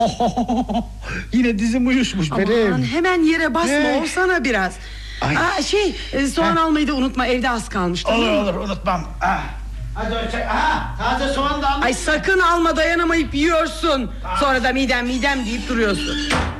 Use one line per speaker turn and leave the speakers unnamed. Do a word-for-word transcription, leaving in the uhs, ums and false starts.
Yine dizim uyuşmuş benim.
Aman hemen yere basma,
Ne?
olsana biraz. Aa, şey e, soğan
Ha?
almayı da unutma, evde az kalmış.
Olur
tamam mı?
olur unutmam. Ah. Hadi hoşça. Aha, taze soğan da almış.
Ay sakın alma, dayanamayıp yiyorsun. Sonra da midem midem deyip duruyorsun.